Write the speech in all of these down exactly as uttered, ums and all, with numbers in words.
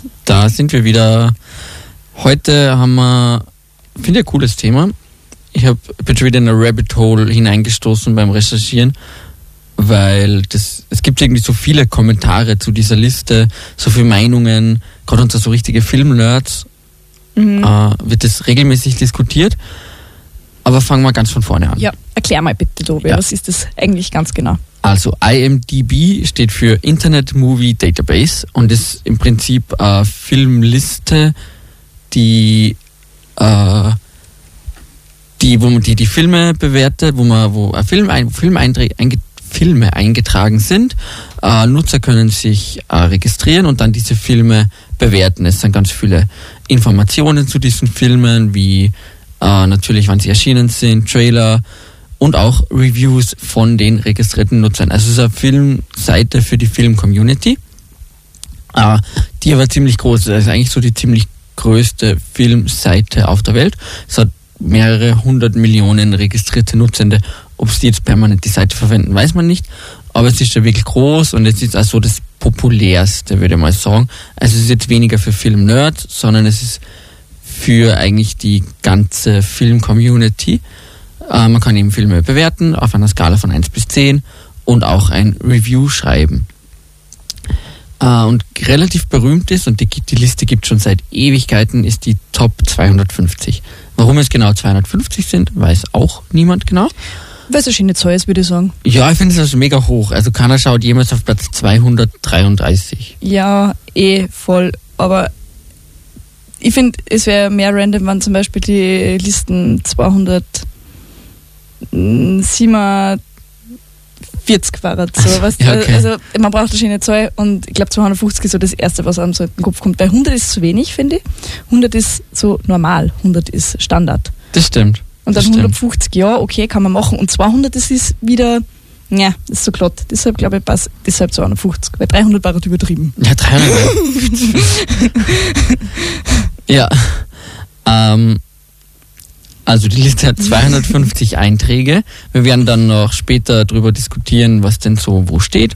Da sind wir wieder. Heute haben wir, finde ich, ein cooles Thema. Ich hab, bin schon wieder in ein Rabbit Hole hineingestoßen beim Recherchieren, weil das, es gibt irgendwie so viele Kommentare zu dieser Liste, so viele Meinungen, gerade unter so richtige Film-Nerds mhm. äh, wird das regelmäßig diskutiert. Aber fangen wir ganz von vorne an. Ja, erklär mal bitte, Tobi, ja. Was ist das eigentlich ganz genau? Also I M D B steht für Internet Movie Database und ist im Prinzip eine Filmliste, die äh, die wo man die die Filme bewertet, wo man wo ein Film ein Film einge, Filme eingetragen sind. Äh, Nutzer können sich äh, registrieren und dann diese Filme bewerten. Es sind ganz viele Informationen zu diesen Filmen, wie äh, natürlich, wann sie erschienen sind, Trailer und auch Reviews von den registrierten Nutzern. Also es ist eine Filmseite für die Film-Community, äh, die aber ziemlich groß ist. Das ist eigentlich so die ziemlich größte Filmseite auf der Welt. Es hat mehrere hundert Millionen registrierte Nutzende. Ob sie jetzt permanent die Seite verwenden, weiß man nicht. Aber es ist ja wirklich groß und es ist also das populärste, würde ich mal sagen. Also es ist jetzt weniger für Film-Nerds, sondern es ist für eigentlich die ganze Film-Community. Äh, man kann eben Filme bewerten auf einer Skala von eins bis zehn und auch ein Review schreiben. Äh, und relativ berühmt ist, und die, die Liste gibt schon seit Ewigkeiten, ist die Top zweihundertfünfzig. Warum es genau zweihundertfünfzig sind, weiß auch niemand genau. Weil es eine schöne Zahl ist, würde ich sagen. Ja, ich finde es also mega hoch. Also keiner schaut jemals auf Platz zweihundertdreiunddreißig. Ja, eh voll. Aber ich finde, es wäre mehr random, wenn zum Beispiel die Listen zweihundertsiebenundvierzig war. So, weißt, ja, okay. Also man braucht eine schöne Zahl und ich glaube zweihundertfünfzig ist so das Erste, was einem so in den Kopf kommt. Weil hundert ist zu wenig, finde ich. hundert ist so normal, hundert ist Standard. Das stimmt. Und dann hundertfünfzig, ja, okay, kann man machen. Und zweihundert, das ist wieder, ja, das ist so glatt. Deshalb glaube ich, passt deshalb zweihundertfünfzig, weil dreihundert war halt übertrieben. Ja, dreihundert. Ja. Ähm, also die Liste hat zweihundertfünfzig Einträge. Wir werden dann noch später darüber diskutieren, was denn so wo steht.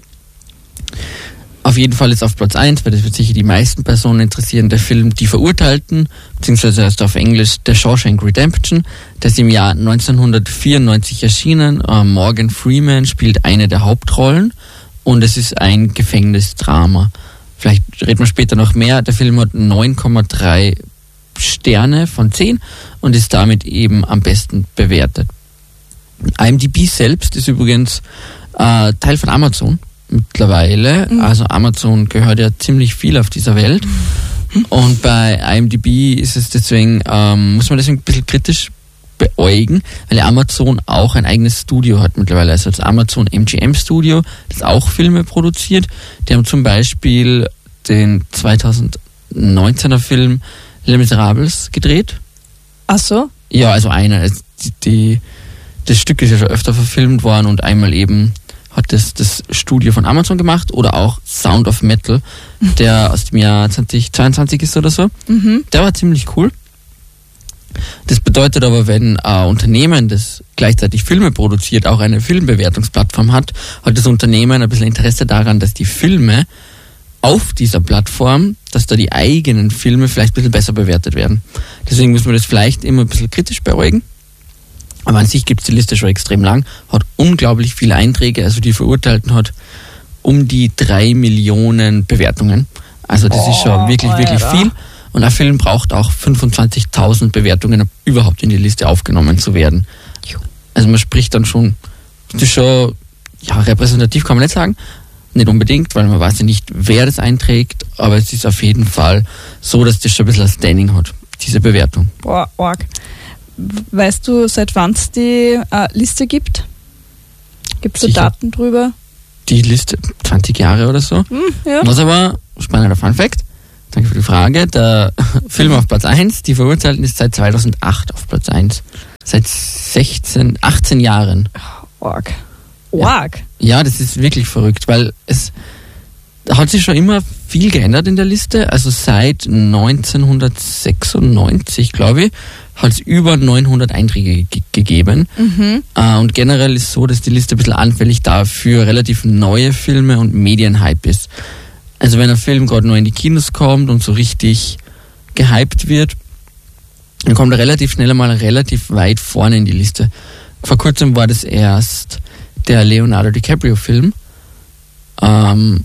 Auf jeden Fall ist auf Platz eins, weil das wird sicher die meisten Personen interessieren, der Film Die Verurteilten, beziehungsweise heißt auf Englisch The Shawshank Redemption. Der ist im Jahr neunzehnhundertvierundneunzig erschienen. Uh, Morgan Freeman spielt eine der Hauptrollen und es ist ein Gefängnisdrama. Vielleicht reden wir später noch mehr. Der Film hat neun Komma drei Sterne von zehn und ist damit eben am besten bewertet. I M D B selbst ist übrigens uh, Teil von Amazon. Mittlerweile, mhm. also Amazon gehört ja ziemlich viel auf dieser Welt mhm. und bei I M D B ist es deswegen, ähm, muss man deswegen ein bisschen kritisch beäugen, weil Amazon auch ein eigenes Studio hat mittlerweile, also das Amazon M G M Studio, das auch Filme produziert. Die haben zum Beispiel den zweitausendneunzehner Film Les Miserables gedreht. Ach so? Ja, also einer, die, die, das Stück ist ja schon öfter verfilmt worden und einmal eben hat das, das Studio von Amazon gemacht oder auch Sound of Metal, der aus dem Jahr zweitausendzweiundzwanzig ist oder so. Mhm. Der war ziemlich cool. Das bedeutet aber, wenn ein Unternehmen, das gleichzeitig Filme produziert, auch eine Filmbewertungsplattform hat, hat das Unternehmen ein bisschen Interesse daran, dass die Filme auf dieser Plattform, dass da die eigenen Filme vielleicht ein bisschen besser bewertet werden. Deswegen müssen wir das vielleicht immer ein bisschen kritisch beäugen. Aber an sich gibt es die Liste schon extrem lang, hat unglaublich viele Einträge, also die Verurteilten hat um die drei Millionen Bewertungen. Also das oh, ist schon wirklich, Alter. wirklich viel. Und ein Film braucht auch fünfundzwanzigtausend Bewertungen, um überhaupt in die Liste aufgenommen zu werden. Also man spricht dann schon, das ist schon, ja, repräsentativ kann man nicht sagen, nicht unbedingt, weil man weiß ja nicht, wer das einträgt, aber es ist auf jeden Fall so, dass das schon ein bisschen ein Standing hat, diese Bewertung. Boah, arg. Weißt du, seit wann es die äh, Liste gibt? Gibt es da Daten drüber? Die Liste, zwanzig Jahre oder so. Hm, ja. Was aber, spannender Funfact, danke für die Frage, der Film auf Platz eins, Die Verurteilten, ist seit zweitausendacht auf Platz eins. Seit sechzehn, achtzehn Jahren. Org. Org? Ja, ja, das ist wirklich verrückt, weil es hat sich schon immer viel geändert in der Liste. Also seit neunzehnhundertsechsundneunzig, glaube ich, hat es über neunhundert Einträge ge- gegeben. Mhm. Äh, und generell ist es so, dass die Liste ein bisschen anfällig dafür relativ neue Filme und Medienhype ist. Also wenn ein Film gerade neu in die Kinos kommt und so richtig gehypt wird, dann kommt er relativ schnell einmal relativ weit vorne in die Liste. Vor kurzem war das erst der Leonardo DiCaprio-Film. Ähm,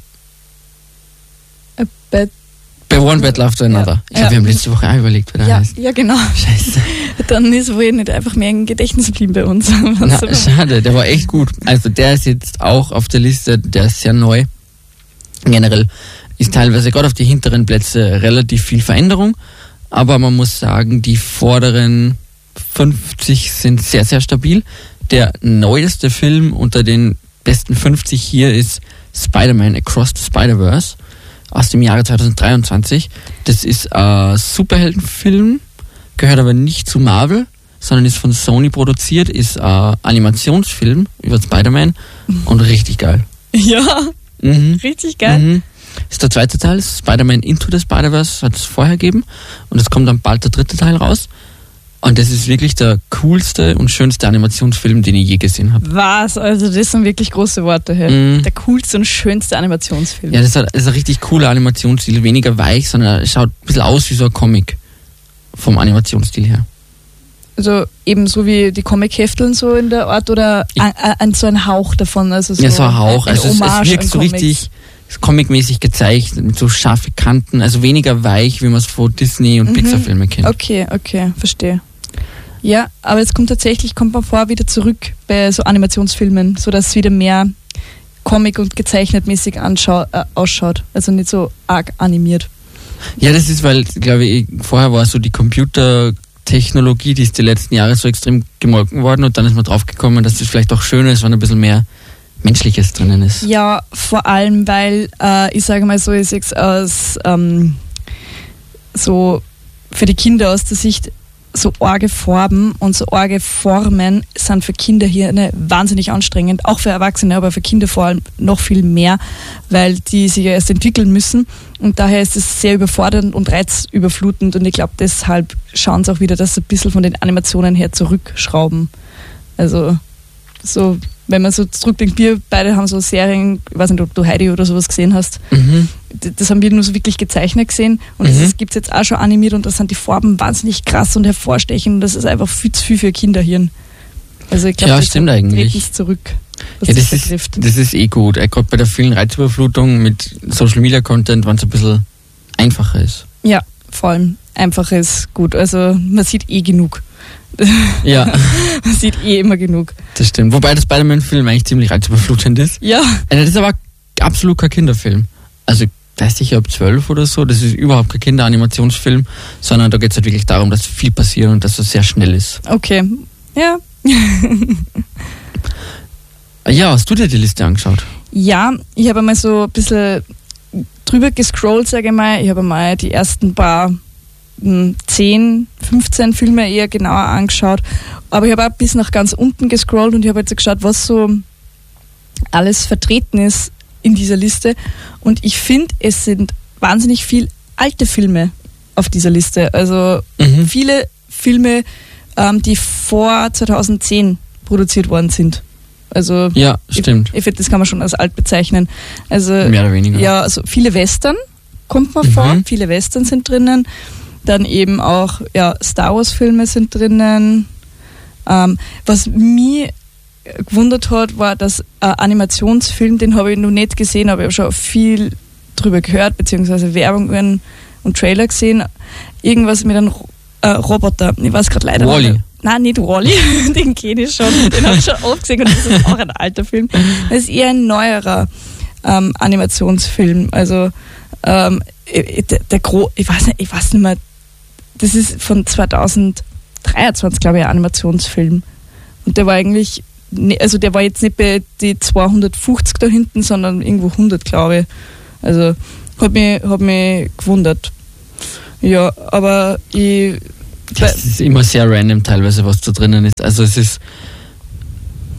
Bad Bei One Battle After Another. Ja. Ich glaube, ja. wir haben letzte Woche auch überlegt, wie der ja, heißt. Ja, genau. Scheiße. Dann ist wohl nicht einfach mehr ein Gedächtnis geblieben bei uns. Na, schade, der war echt gut. Also der ist jetzt auch auf der Liste, der ist sehr neu. Generell ist teilweise gerade auf die hinteren Plätze relativ viel Veränderung, aber man muss sagen, die vorderen fünfzig sind sehr, sehr stabil. Der neueste Film unter den besten fünfzig hier ist Spider-Man Across the Spider-Verse aus dem Jahre zwanzig dreiundzwanzig. Das ist ein Superheldenfilm, gehört aber nicht zu Marvel, sondern ist von Sony produziert, ist ein Animationsfilm über Spider-Man und richtig geil. Ja, Mhm. richtig geil. Mhm. Das ist der zweite Teil, Spider-Man Into the Spider-Verse, hat es vorher gegeben und es kommt dann bald der dritte Teil raus. Und das ist wirklich der coolste und schönste Animationsfilm, den ich je gesehen habe. Was? Also das sind wirklich große Worte hier. Mm. Der coolste und schönste Animationsfilm. Ja, das ist, ist ein richtig cooler Animationsstil, weniger weich, sondern er schaut ein bisschen aus wie so ein Comic vom Animationsstil her. Also eben so wie die Comic-Hefteln so in der Art oder an, an so ein Hauch davon. Also so ja, so ein Hauch. Ein also es, es wirkt so Comics. richtig comicmäßig gezeichnet, mit so scharfe Kanten, also weniger weich, wie man es von Disney- und Mhm. Pixar-Filmen kennt. Okay, okay, verstehe. Ja, aber jetzt kommt tatsächlich, kommt man vor, wieder zurück bei so Animationsfilmen, sodass es wieder mehr Comic- und gezeichnetmäßig anschau- äh, ausschaut. Also nicht so arg animiert. Ja, das ist, weil, glaube ich, vorher war so die Computertechnologie, die ist die letzten Jahre so extrem gemolken worden und dann ist man draufgekommen, dass das vielleicht auch schöner ist, wenn ein bisschen mehr Menschliches drinnen ist. Ja, vor allem, weil äh, ich sage mal so, ich sehe es aus ähm, so für die Kinder aus der Sicht, so arge Farben und so arge Formen sind für Kinder hier eine wahnsinnig anstrengend, auch für Erwachsene, aber für Kinder vor allem noch viel mehr, weil die sich ja erst entwickeln müssen und daher ist es sehr überfordernd und reizüberflutend und ich glaube, deshalb schauen sie auch wieder, dass sie ein bisschen von den Animationen her zurückschrauben. Also so, wenn man so zurückdenkt, wir beide haben so Serien, ich weiß nicht, ob du Heidi oder sowas gesehen hast, Mhm. das haben wir nur so wirklich gezeichnet gesehen und Mhm. das gibt es jetzt auch schon animiert und da sind die Farben wahnsinnig krass und hervorstechend und das ist einfach viel zu viel für Kinderhirn. Also ich glaube, Ja, das stimmt eigentlich. nicht zurück, was Ja, das, das, betrifft. ist, das ist eh gut. Äh, Gerade bei der vielen Reizüberflutung mit Social Media Content, wenn es ein bisschen einfacher ist. Ja, vor allem einfach ist gut. Also man sieht eh genug. Ja, Man sieht eh immer genug. das stimmt. Wobei der Spider-Man-Film eigentlich ziemlich reizüberflutend ist. Ja, Äh, Das ist aber absolut kein Kinderfilm. Also, weiß ich, ab zwölf oder so, das ist überhaupt kein Kinderanimationsfilm, sondern da geht es halt wirklich darum, dass viel passiert und dass es sehr schnell ist. okay. Ja. Ja, hast du dir die Liste angeschaut? Ja, ich habe einmal so ein bisschen drüber gescrollt, sage ich mal. Ich habe mal die ersten paar mh, zehn, fünfzehn Filme eher genauer angeschaut. Aber ich habe auch bis nach ganz unten gescrollt und ich habe jetzt geschaut, was so alles vertreten ist in dieser Liste. Und ich finde, es sind wahnsinnig viel alte Filme auf dieser Liste. Also Mhm. viele Filme, ähm, die vor zweitausendzehn produziert worden sind. Also Ja, stimmt. ich, ich finde, das kann man schon als alt bezeichnen. Also Mehr oder weniger. ja, also viele Western kommt man Mhm. vor, viele Western sind drinnen. Dann eben auch ja, Star Wars Filme sind drinnen. Ähm, was mich gewundert hat, war, dass ein Animationsfilm, den habe ich noch nicht gesehen, aber ich habe schon viel drüber gehört, beziehungsweise Werbungen und Trailer gesehen. Irgendwas mit einem Ro- äh, Roboter. Ich weiß gerade leider Wall-E. nicht. Nein, nicht Wall-E, den kenne ich schon. Den habe ich schon oft gesehen und das ist auch ein alter Film. Das ist eher ein neuerer ähm, Animationsfilm. Also ähm, der, der Gro ich weiß nicht, ich weiß nicht mehr, das ist von zweitausenddreiundzwanzig, glaube ich, ein Animationsfilm. Und der war eigentlich, ne- also der war jetzt nicht bei die zweihundertfünfzig da hinten, sondern irgendwo hundert, glaube ich. Also hat mich, hat mich gewundert. Ja, aber ich... Das ist immer sehr random teilweise, was da drinnen ist. Also es ist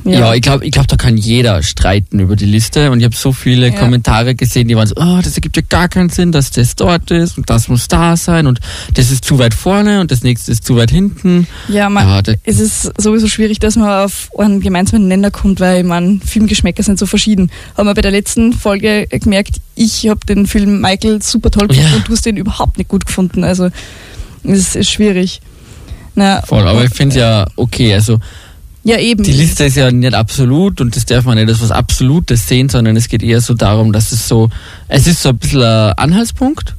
Ja, ja ich glaube, ich glaub, da kann jeder streiten über die Liste und ich habe so viele ja. Kommentare gesehen, die waren so, oh, das ergibt ja gar keinen Sinn, dass das dort ist und das muss da sein und das ist zu weit vorne und das nächste ist zu weit hinten. Ja, man, ja es ist sowieso schwierig, dass man auf einen gemeinsamen Nenner kommt, weil ich meine, Filmgeschmäcker sind so verschieden. Haben wir bei der letzten Folge gemerkt, ich habe den Film Michael super toll gefunden ja. und du hast den überhaupt nicht gut gefunden, also es ist schwierig. Na, voll, aber ich finde es ja okay, also ja, eben. Die Liste ist ja nicht absolut und das darf man nicht als was Absolutes sehen, sondern es geht eher so darum, dass es so, es ist so ein bisschen ein Anhaltspunkt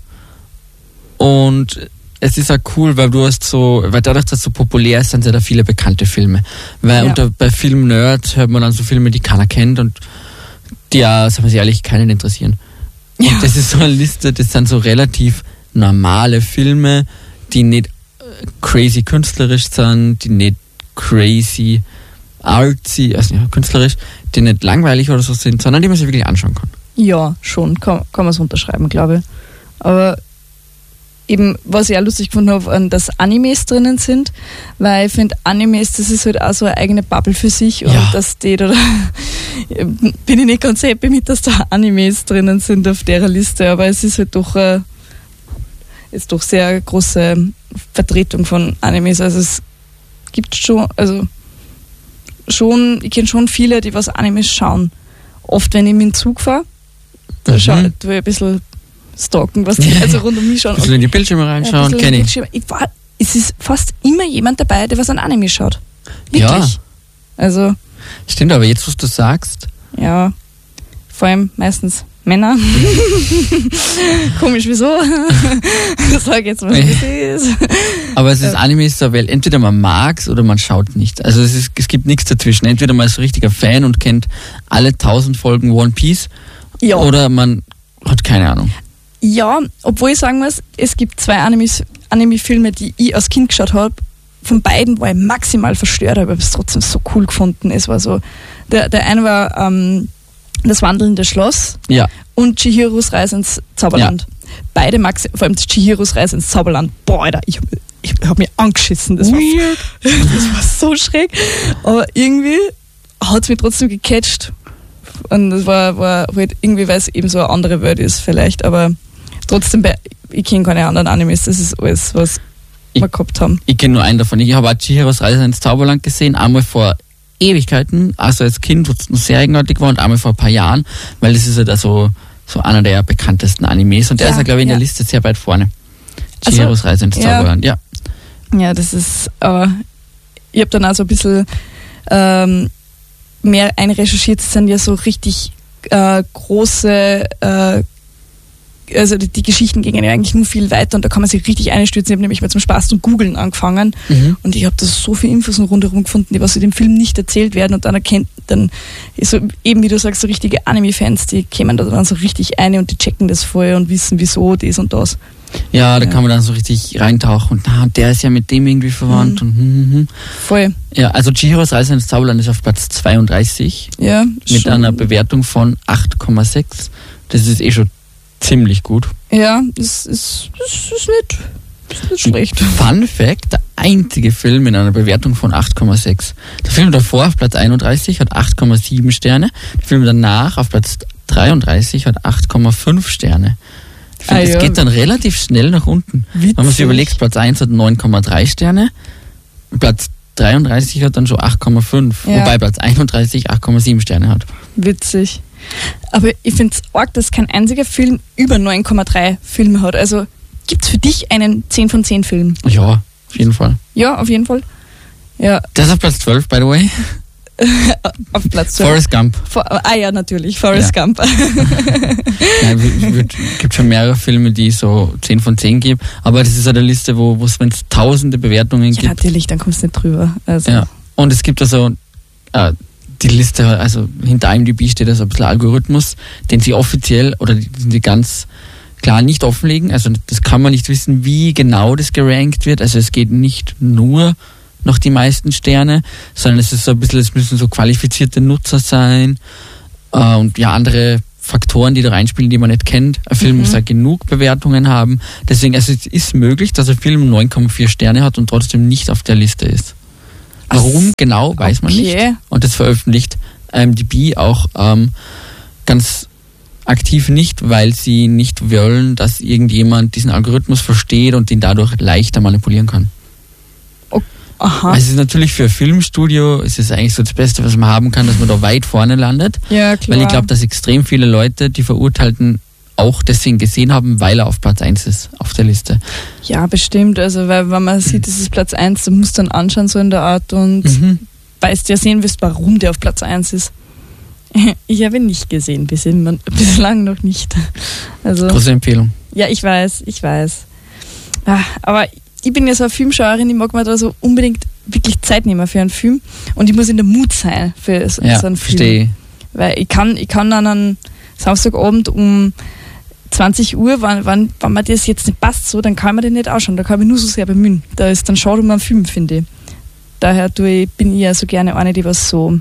und es ist auch cool, weil du hast so, weil dadurch, dass es so populär ist, sind ja da viele bekannte Filme. Weil ja. unter, bei Film-Nerds hört man dann so Filme, die keiner kennt und die ja, sagen wir es ehrlich, keinen interessieren. Ja. Und das ist so eine Liste, das sind so relativ normale Filme, die nicht crazy künstlerisch sind, die nicht crazy artsy, also ja, künstlerisch, die nicht langweilig oder so sind, sondern die man sich wirklich anschauen kann. Ja, schon, kann, kann man es unterschreiben, glaube ich. Aber eben, was ich auch lustig gefunden habe, dass Animes drinnen sind, weil ich finde, Animes, das ist halt auch so eine eigene Bubble für sich und ja. dass die, oder bin ich nicht ganz happy mit, dass da Animes drinnen sind auf der Liste, aber es ist halt doch äh, ist doch sehr große Vertretung von Animes, also es gibt schon, also schon, ich kenne schon viele, die was Animes schauen. Oft, wenn ich mit dem Zug fahre, da mhm. schaue ich ein bisschen stalken, was die ja. also rund um mich schauen. Ein bisschen in die Bildschirme reinschauen, ja, kenne ich. ich war, es ist fast immer jemand dabei, der was an Anime schaut. Wirklich. Ja. Also. Stimmt, aber jetzt, was du sagst. Ja, vor allem meistens Männer. Komisch, wieso? Sag jetzt mal, wie es ist. Aber es ist Anime ist so, weil entweder man mag es oder man schaut nicht. Also es, ist, es gibt nichts dazwischen. Entweder man ist ein richtiger Fan und kennt alle tausend Folgen One Piece ja. oder man hat keine Ahnung. Ja, obwohl ich sagen muss, es gibt zwei Animes, Anime-Filme, die ich als Kind geschaut habe. Von beiden war ich maximal verstört, aber ich habe es trotzdem so cool gefunden. Es war so, der, der eine war ähm, Das wandelnde Schloss ja. und Chihiros Reise ins Zauberland. Ja. Beide Maxi, vor allem Chihiros Reise ins Zauberland. Boah, Alter, ich habe ich hab mich angeschissen. Das war, das war so schräg. Aber irgendwie hat es mich trotzdem gecatcht. Und das war, war halt irgendwie, weil es eben so eine andere Welt ist vielleicht. Aber trotzdem, ich kenne keine anderen Animes. Das ist alles, was ich, wir gehabt haben. Ich kenne nur einen davon. Ich habe auch Chihiros Reise ins Zauberland gesehen. Einmal vor Ewigkeiten, also als Kind, wo es noch sehr eigenartig war und einmal vor ein paar Jahren, weil das ist ja halt so, so einer der bekanntesten Animes und der ja, ist ja, glaube ich, in ja. der Liste sehr weit vorne. Chihiros also, Reise ins Zauberland, ja. Ja, das ist, aber ich habe dann auch so ein bisschen ähm, mehr einrecherchiert, es sind ja so richtig äh, große äh, also die, die Geschichten gingen ja eigentlich nur viel weiter und da kann man sich richtig einstürzen. Ich habe nämlich mal zum Spaß zum Googlen angefangen mhm. und ich habe da so viele Infos rundherum gefunden, die was in dem Film nicht erzählt werden und dann erkennt, dann ist so, eben wie du sagst, so richtige Anime-Fans, die kämen da dann so richtig ein und die checken das vorher und wissen, wieso das und das. Ja, da ja. kann man dann so richtig reintauchen und na, der ist ja mit dem irgendwie verwandt mhm. und hm, hm. voll. Ja, also Chihiros Reise ins Zauberland ist auf Platz zweiunddreißig ja, mit schon. einer Bewertung von acht Komma sechs. Das ist eh schon ziemlich gut. Ja, das ist, das ist nicht, das ist nicht schlecht. Fun Fact, der einzige Film mit einer Bewertung von acht Komma sechs. Der Film davor auf Platz einunddreißig hat acht Komma sieben Sterne. Der Film danach auf Platz dreiunddreißig hat acht Komma fünf Sterne. Ich finde, ah, das ja. geht dann relativ schnell nach unten. Witzig. Wenn man sich überlegt, Platz eins hat neun Komma drei Sterne, Platz dreiunddreißig hat dann schon acht Komma fünf, ja. wobei Platz einunddreißig acht Komma sieben Sterne hat. Witzig. Aber ich finde es arg, dass kein einziger Film über neun Komma drei Filme hat. Also gibt es für dich einen zehn von zehn Film? Ja, auf jeden Fall. Ja, auf jeden Fall. Ja. Das ist auf Platz zwölf, by the way. Auf Platz zwölf. Forrest Gump. For, ah ja, natürlich, Forrest ja. Gump. Es gibt schon mehrere Filme, die so zehn von zehn geben, aber das ist eine Liste, wo es, wenn es tausende Bewertungen ja, gibt. Natürlich, dann kommst du nicht drüber. Also. Ja. Und es gibt also äh, die Liste, also hinter I M D B steht also ein bisschen Algorithmus, den sie offiziell oder die, die ganz klar nicht offenlegen. Also das kann man nicht wissen, wie genau das gerankt wird. Also es geht nicht nur noch die meisten Sterne, sondern es ist so ein bisschen, es müssen so qualifizierte Nutzer sein äh, und ja andere Faktoren, die da reinspielen, die man nicht kennt. Ein Film mhm. muss halt genug Bewertungen haben. Deswegen, also es ist möglich, dass ein Film neun Komma vier Sterne hat und trotzdem nicht auf der Liste ist. Warum genau, weiß man okay. nicht. Und das veröffentlicht I M D B auch ähm, ganz aktiv nicht, weil sie nicht wollen, dass irgendjemand diesen Algorithmus versteht und ihn dadurch leichter manipulieren kann. Aha. Also es ist natürlich für ein Filmstudio, es ist eigentlich so das Beste, was man haben kann, dass man da weit vorne landet. Ja, klar. Weil ich glaube, dass extrem viele Leute die Verurteilten auch deswegen gesehen haben, weil er auf Platz eins ist, auf der Liste. Ja, bestimmt. Also, weil wenn man sieht, das ist Platz eins, dann musst du dann anschauen, so in der Art, und Mhm. weißt ja sehen wirst, warum der auf Platz eins ist. Ich habe ihn nicht gesehen, bislang, bislang noch nicht. Also, Große Empfehlung. ja, ich weiß, ich weiß. Ah, aber ich bin ja so eine Filmschauerin, ich mag mir da so unbedingt wirklich Zeit nehmen für einen Film, und ich muss in der Mut sein für so, Ja, so einen Film. verstehe. Weil ich kann, ich kann an einem Samstagabend um zwanzig Uhr, wenn, wenn, wenn mir das jetzt nicht passt, so, dann kann man den nicht ausschauen, da kann ich mich nur so sehr bemühen. Da ist dann schade um einen Film, finde ich. Daher tue ich, bin ich ja so gerne eine, die was so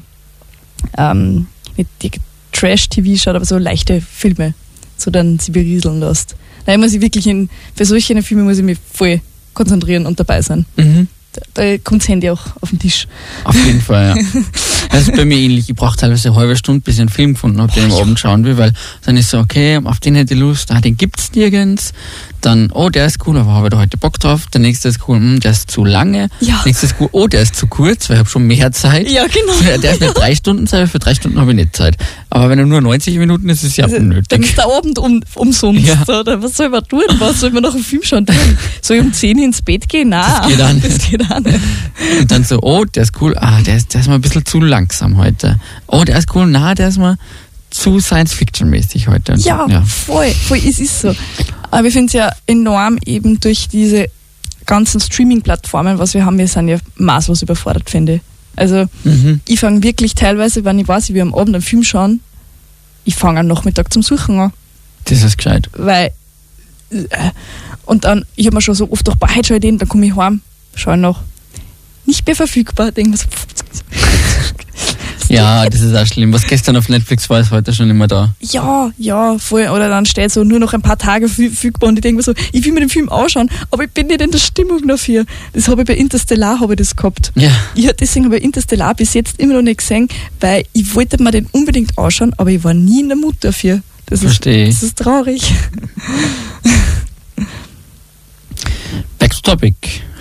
ähm, nicht die Trash-T V schaut, aber so leichte Filme so dann sie berieseln lässt. Da muss ich wirklich in, für solche Filme muss ich mich voll konzentrieren und dabei sein. Mhm. Da, da kommt das Handy auch auf den Tisch. Auf jeden Fall, ja. Das ist bei mir ähnlich. Ich brauche teilweise eine halbe Stunde, bis ich einen Film gefunden habe, den ich am Abend schauen will, weil dann ist so, okay, auf den hätte ich Lust, ah, den gibt's nirgends. Dann, oh, der ist cool, aber habe ich da heute Bock drauf. Der nächste ist cool, hm, der ist zu lange. Ja. Der nächste ist cool, oh, der ist zu kurz, weil ich habe schon mehr Zeit. Ja, genau. Der ist nicht drei Stunden Zeit, für drei Stunden habe ich nicht Zeit. Aber wenn er nur neunzig Minuten ist, ist es ja Also, unnötig. dann ist der Abend um, umsonst. Ja. Oder? Was soll man tun? Was soll man nach dem Film schauen? Soll ich um zehn ins Bett gehen? Nein, Das geht auch nicht. Das geht auch nicht. Und dann so, oh, der ist cool, ah, der ist, der ist mal ein bisschen zu langsam heute. Oh, der ist cool, na, der ist mal zu Science-Fiction-mäßig heute. Und Ja, ja. voll, voll, es ist so. Aber ich finde es ja enorm eben durch diese ganzen Streaming-Plattformen, was wir haben, wir sind ja maßlos überfordert, finde ich. Also Mhm. ich fange wirklich teilweise, wenn ich weiß, ich will am Abend einen Film schauen, ich fange am Nachmittag zum Suchen an. Das ist gescheit. Weil äh, und dann, ich habe mir schon so oft gedacht, boah, heute schaue ich den, dann komme ich heim, schaue noch. Nicht mehr verfügbar, denke mir so. Ja, das ist auch schlimm. Was gestern auf Netflix war, ist heute schon immer da. Ja, ja, voll. Oder dann steht so nur noch ein paar Tage verfügbar und ich denke mir so, ich will mir den Film anschauen, aber ich bin nicht in der Stimmung dafür. Das habe ich bei Interstellar habe ich das gehabt. Ja. Ja, deswegen habe ich Interstellar bis jetzt immer noch nicht gesehen, weil ich wollte mir den unbedingt anschauen, aber ich war nie in der Mut dafür. Das Verstehe. ist, das ist traurig. Back to topic.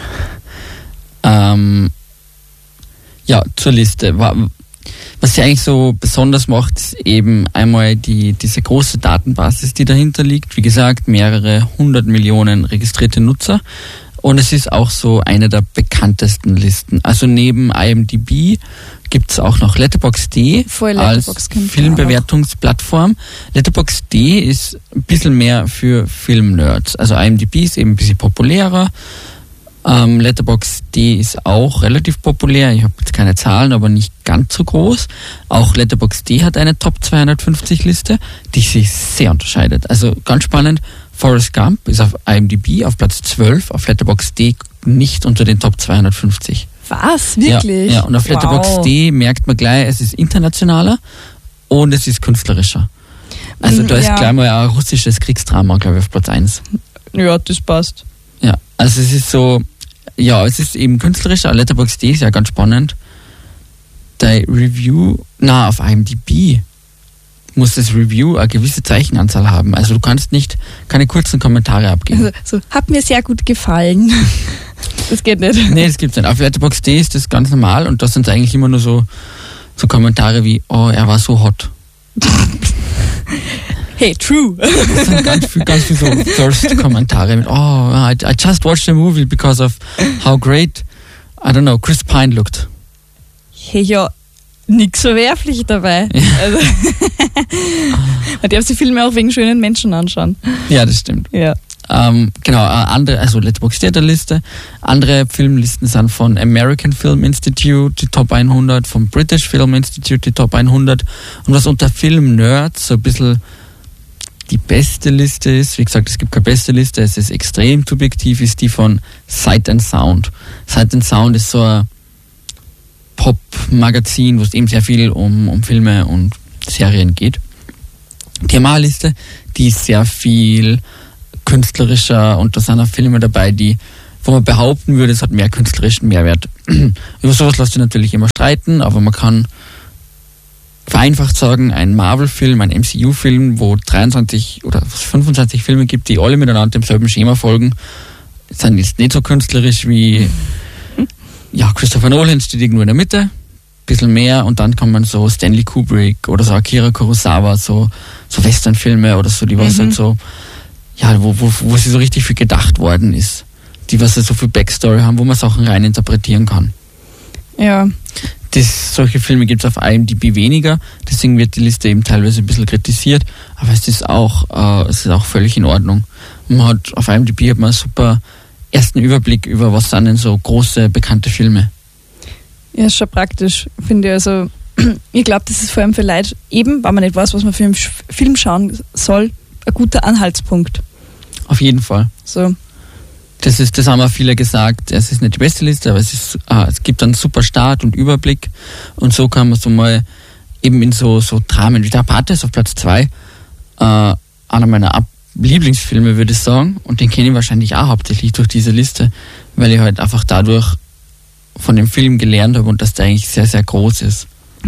Ähm, ja, zur Liste. Was sie eigentlich so besonders macht, ist eben einmal die, diese große Datenbasis, die dahinter liegt. Wie gesagt, mehrere hundert Millionen registrierte Nutzer. Und es ist auch so eine der bekanntesten Listen. Also neben I M D B gibt es auch noch Letterboxd Voll, als Letterboxd kennt Filmbewertungsplattform. Letterboxd ist ein bisschen mehr für Filmnerds. Also I M D B ist eben ein bisschen populärer. Ähm, Letterboxd ist auch relativ populär. Ich habe jetzt keine Zahlen, aber nicht ganz so groß. Auch Letterboxd hat eine Top zweihundertfünfzig Liste, die sich sehr unterscheidet. Also ganz spannend. Forrest Gump ist auf I M D B auf Platz zwölf, auf Letterboxd nicht unter den Top zweihundertfünfzig. Was? Wirklich? Ja, ja, und auf Letterboxd Wow. merkt man gleich, es ist internationaler und es ist künstlerischer. Also da ist Ja. gleich mal ein russisches Kriegsdrama, glaube ich, auf Platz eins. Ja, das passt. Ja, also es ist so, ja, es ist eben künstlerischer. Letterboxd ist ja ganz spannend. Der Review, na, auf I M D B muss das Review eine gewisse Zeichenanzahl haben. Also du kannst nicht keine kurzen Kommentare abgeben. Also, so, hat mir sehr gut gefallen. Das geht nicht. Nee, das gibt's nicht. Auf Letterboxd ist das ganz normal und das sind eigentlich immer nur so, so Kommentare wie, oh, er war so hot. Hey, true. Das sind ganz viel, ganz viel so Thirst-Kommentare mit, oh, I, I just watched the movie because of how great, I don't know, Chris Pine looked. Hey, ja, nix verwerflich dabei. Ja. Also, man darf sich Filme auch wegen schönen Menschen anschauen. Ja, das stimmt. Ja. Ähm, genau, äh, andere, also Letterboxd hat eine Liste. Andere Filmlisten sind von American Film Institute, die Top hundert, vom British Film Institute, die Top hundert. Und was unter Film-Nerds so ein bisschen die beste Liste ist, wie gesagt, es gibt keine beste Liste, es ist extrem subjektiv, ist die von Sight and Sound. Sight and Sound ist so ein Pop-Magazin, wo es eben sehr viel um, um Filme und Serien geht. Die haben auch eine Liste, die ist sehr viel künstlerischer und da sind auch Filme dabei, die wo man behaupten würde, es hat mehr künstlerischen Mehrwert. Über sowas lässt sich natürlich immer streiten, aber man kann vereinfacht sagen, ein Marvel-Film, ein M C U-Film, wo dreiundzwanzig oder fünfundzwanzig Filme gibt, die alle miteinander demselben Schema folgen, sind jetzt nicht so künstlerisch wie ja, Christopher Nolan steht irgendwo in der Mitte, ein bisschen mehr, und dann kann man so Stanley Kubrick oder so Akira Kurosawa, so, so Western-Filme oder so, die was mhm. halt so, ja, wo, wo, wo sie so richtig viel gedacht worden ist. Die was halt so viel Backstory haben, wo man Sachen rein interpretieren kann. Ja. Das, solche Filme gibt es auf I M D B weniger, deswegen wird die Liste eben teilweise ein bisschen kritisiert, aber es ist auch, äh, es ist auch völlig in Ordnung. Man hat, auf I M D B hat man einen super ersten Überblick über, was sind denn so große, bekannte Filme. Ja, ist schon praktisch, finde ich. Also, ich glaube, das ist vor allem für Leute, eben, weil man nicht weiß, was man für einen Film schauen soll, ein guter Anhaltspunkt. Auf jeden Fall. So. Das ist, das haben auch viele gesagt, es ist nicht die beste Liste, aber es ist, ah, es gibt einen super Start und Überblick, und so kann man so mal eben in so, so Dramen wie Der Pate ist auf Platz zwei, äh, einer meiner Ab- Lieblingsfilme, würde ich sagen, und den kenne ich wahrscheinlich auch hauptsächlich durch diese Liste, weil ich halt einfach dadurch von dem Film gelernt habe und dass der eigentlich sehr, sehr groß ist.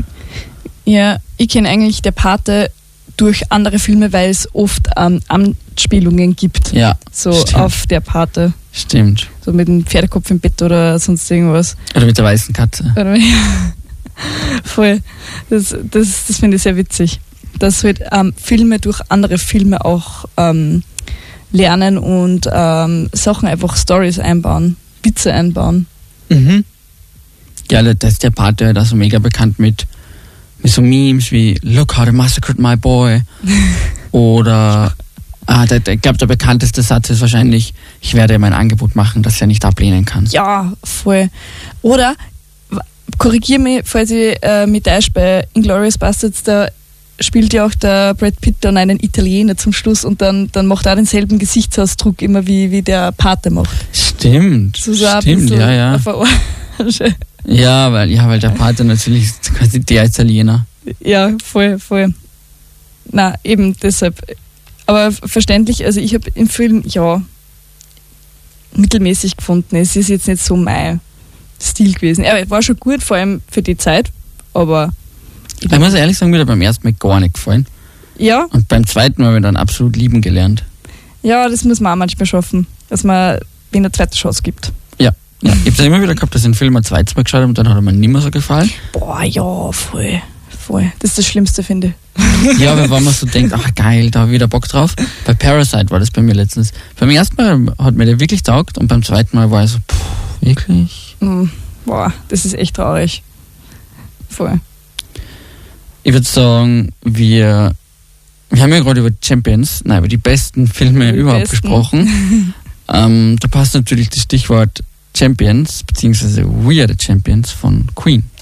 Ja, ich kenne eigentlich Der Pate durch andere Filme, weil es oft ähm, Anspielungen gibt. Ja, so stimmt. Auf Der Pate. Stimmt. So mit dem Pferdekopf im Bett oder sonst irgendwas. Oder mit der weißen Katze. Oder, ja. Voll. Das, das, das finde ich sehr witzig. Dass halt ähm, Filme durch andere Filme auch ähm, lernen und ähm, Sachen einfach, Stories einbauen, Witze einbauen. Mhm. Ja, das ist Der Pate, da so mega bekannt mit, mit so Memes wie Look how they massacred my boy. Oder ah, der, der, ich glaube, der bekannteste Satz ist wahrscheinlich, ich werde ihm ein Angebot machen, das er nicht ablehnen kann. Ja, voll. Oder, korrigiere mich, falls ich äh, mit täusche, bei Inglourious Basterds, da spielt ja auch der Brad Pitt dann einen Italiener zum Schluss, und dann, dann macht er auch denselben Gesichtsausdruck immer, wie, wie der Pate macht. Stimmt, so, so stimmt, ja, ja. Ja, weil, ja, weil der Pate natürlich ist quasi der Italiener. Ja, voll, voll. Na, eben deshalb. Aber verständlich, also ich habe im Film, ja, mittelmäßig gefunden. Es ist jetzt nicht so mein Stil gewesen. Er war schon gut, vor allem für die Zeit, aber... Ich muss ehrlich sagen, mir hat beim ersten Mal gar nicht gefallen. Ja. Und beim zweiten Mal habe ich dann absolut lieben gelernt. Ja, das muss man auch manchmal schaffen, dass man eine zweite Chance gibt. Ja. ja. Ich habe es ja immer wieder gehabt, dass ich den Film ein zweites Mal geschaut habe und dann hat er mir nicht mehr so gefallen. Boah, ja, voll. Voll. Das ist das Schlimmste, finde ich. Ja, aber wenn man so denkt, ach geil, da habe ich wieder Bock drauf. Bei Parasite war das bei mir letztens. Beim ersten Mal hat mir der wirklich taugt, und beim zweiten Mal war ich so, puh, wirklich? Mm, boah, das ist echt traurig. Voll. Ich würde sagen, wir, wir haben ja gerade über Champions, nein, über die besten Filme die überhaupt besten. gesprochen. ähm, da passt natürlich das Stichwort Champions, beziehungsweise We Are the Champions von Queen.